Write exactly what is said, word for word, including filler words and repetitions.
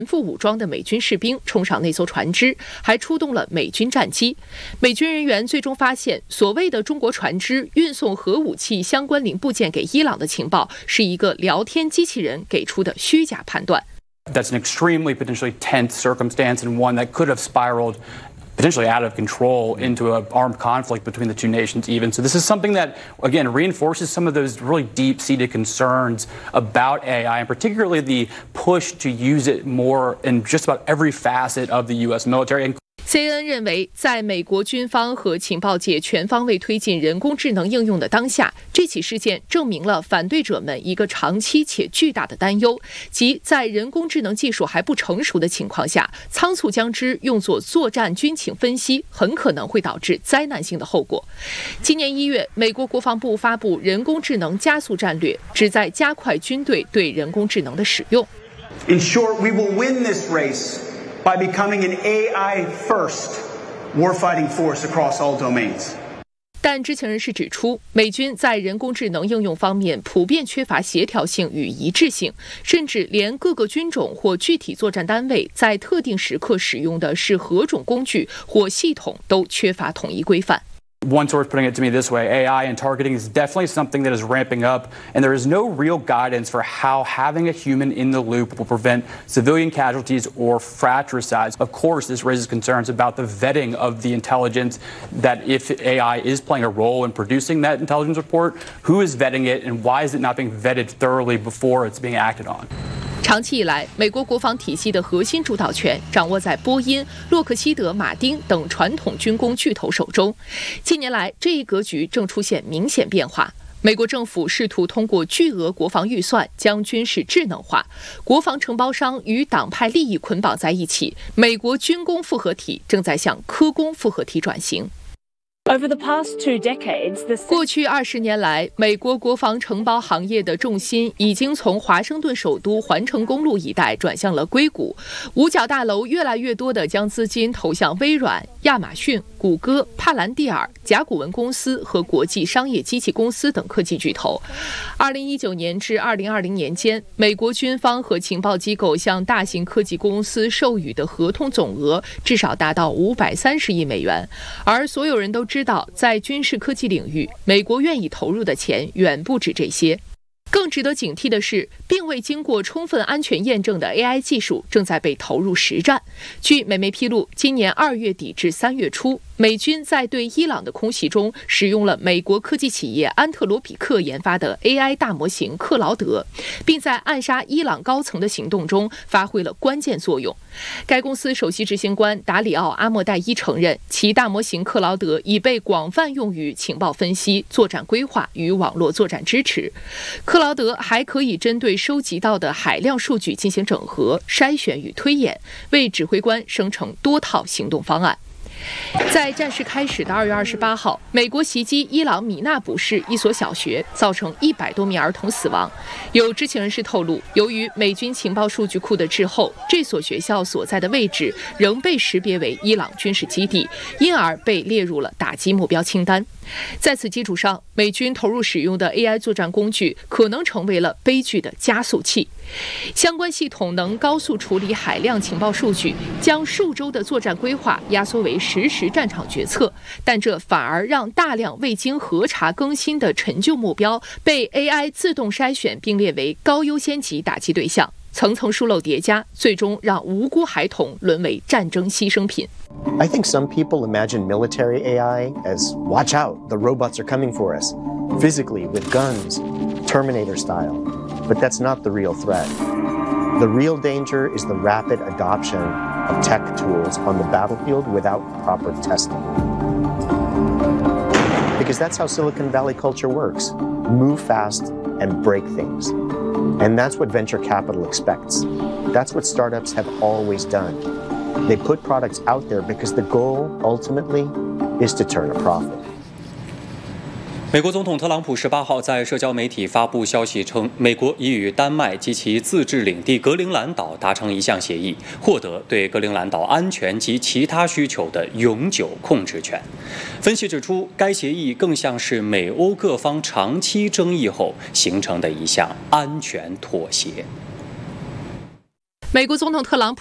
副武装的美军士兵冲上那艘船只，还出动了美军战机。美军人员最终发现，所谓的中国船只运送核武器相关零部件给伊朗的情报，是一个聊天机器人给出的虚假判断。 That's an extremely potentially tense circumstance and one that could have spiraled potentially out of control into an armed conflict between the two nations even. So this is something that, again, reinforces some of those really deep-seated concerns about A I, and particularly the push to use it more in just about every facet of the U S military. C N N 认为，在美国军方和情报界全方位推进人工智能应用的当下，这起事件证明了反对者们一个长期且巨大的担忧，即在人工智能技术还不成熟的情况下，仓促将之用作作战军情分析，很可能会导致灾难性的后果。今年一月，美国国防部发布人工智能加速战略，旨在加快军队对人工智能的使用。 In short, we will win this race.By becoming an A I-first warfighting force across all domains. 但知情人士指出，美军在人工智能应用方面普遍缺乏协调性与一致性，甚至连各个军种或具体作战单位在特定时刻使用的是何种工具或系统都缺乏统一规范。 One source putting it to me this way, A I and targeting is definitely something that is ramping up, and there is no real guidance for how having a human in the loop will prevent civilian casualties or fratricides. Of course, this raises concerns about the vetting of the intelligence, that if A I is playing a role in producing that intelligence report, who is vetting it and why is it not being vetted thoroughly before it's being acted on? 长期以来，美国国防体系的核心主导权掌握在波音、洛克希德马丁等传统军工巨头手中。近年来，这一格局正出现明显变化。美国政府试图通过巨额国防预算将军事智能化，国防承包商与党派利益捆绑在一起，美国军工复合体正在向科工复合体转型。 Over the past two decades, the... 过去二十年来，美国国防承包行业的重心已经从华盛顿首都环城公路一带转向了硅谷。五角大楼越来越多地将资金投向微软、亚马逊、谷歌、帕兰蒂尔、甲骨文公司和国际商业机器公司等科技巨头。二零一九年至二零二零年间，美国军方和情报机构向大型科技公司授予的合同总额至少达到五百三十亿美元，而所有人都知道，在军事科技领域，美国愿意投入的钱远不止这些。更值得警惕的是，并未经过充分安全验证的 A I 技术正在被投入实战。据美媒披露，今年二月底至三月初，美军在对伊朗的空袭中使用了美国科技企业安特罗比克研发的 A I 大模型克劳德，并在暗杀伊朗高层的行动中发挥了关键作用。该公司首席执行官达里奥·阿莫代伊承认，其大模型克劳德已被广泛用于情报分析、作战规划与网络作战支持。克劳德还可以针对收集到的海量数据进行整合、筛选与推演，为指挥官生成多套行动方案。在战事开始的二月二十八号，美国袭击伊朗米纳卜市一所小学，造成一百多名儿童死亡。有知情人士透露，由于美军情报数据库的滞后，这所学校所在的位置仍被识别为伊朗军事基地，因而被列入了打击目标清单。在此基础上，美军投入使用的 A I 作战工具可能成为了悲剧的加速器。相关系统能高速处理海量情报数据，将数周的作战规划压缩为实时战场决策，但这反而让大量未经核查更新的陈旧目标被 A I 自动筛选并列为高优先级打击对象，层层疏漏叠加，最终让无辜孩童沦为战争牺牲品。 I think some people imagine military A I as, watch out, the robots are coming for us, physically with guns, Terminator style. But that's not the real threat. The real danger is the rapid adoption of tech tools on the battlefield without proper testing. Because that's how Silicon Valley culture works. Move fast and break things. And that's what venture capital expects. That's what startups have always done. They put products out there because the goal, ultimately, is to turn a profit. 美国总统特朗普十八号在社交媒体发布消息称，美国已与丹麦及其自治领地格陵兰岛达成一项协议，获得对格陵兰岛安全及其他需求的永久控制权。分析指出，该协议更像是美欧各方长期争议后形成的一项安全妥协。 美国总统特朗普